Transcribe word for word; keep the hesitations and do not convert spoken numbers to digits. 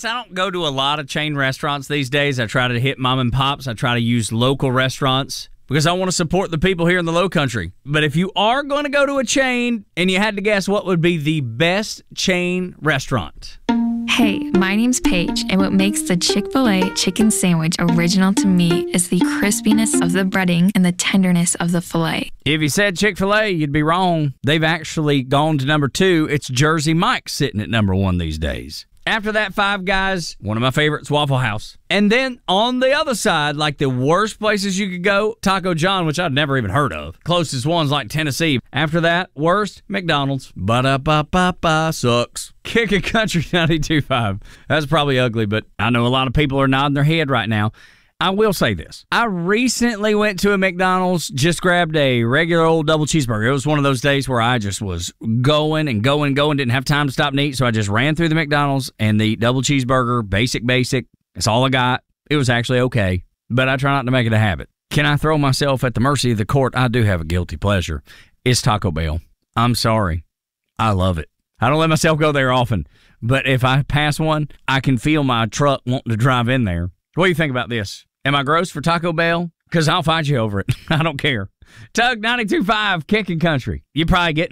honest, I don't go to a lot of chain restaurants these days. I try to hit mom and pops. I try to use local restaurants because I want to support the people here in the Low Country. But if you are going to go to a chain and you had to guess what would be the best chain restaurant? Hey, my name's Paige, and what makes the Chick-fil-A chicken sandwich original to me is the crispiness of the breading and the tenderness of the filet. If you said Chick-fil-A, you'd be wrong. They've actually gone to number two. It's Jersey Mike's sitting at number one these days. After that, Five Guys, one of my favorites, Waffle House. And then on the other side, like the worst places you could go, Taco John, which I'd never even heard of. Closest one's like Tennessee. After that, worst, McDonald's. Ba-da-ba-ba-ba, sucks. Kicking Country ninety-two point five. That's probably ugly, but I know a lot of people are nodding their head right now. I will say this. I recently went to a McDonald's, just grabbed a regular old double cheeseburger. It was one of those days where I just was going and going and going, didn't have time to stop and eat, so I just ran through the McDonald's and the double cheeseburger, basic, basic. That's all I got. It was actually okay, but I try not to make it a habit. Can I throw myself at the mercy of the court? I do have a guilty pleasure. It's Taco Bell. I'm sorry. I love it. I don't let myself go there often, but if I pass one, I can feel my truck wanting to drive in there. What do you think about this? Am I gross for Taco Bell? Because I'll fight you over it. I don't care. Tug ninety-two point five, Kicking Country. You probably get